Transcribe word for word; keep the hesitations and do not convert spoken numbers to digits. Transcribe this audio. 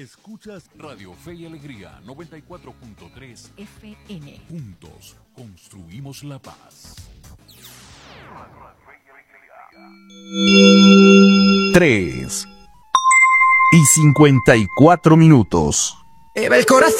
Escuchas Radio Fe y Alegría noventa y cuatro punto tres F M. Juntos construimos la paz. Tres y cincuenta y cuatro minutos. Eva el corazón.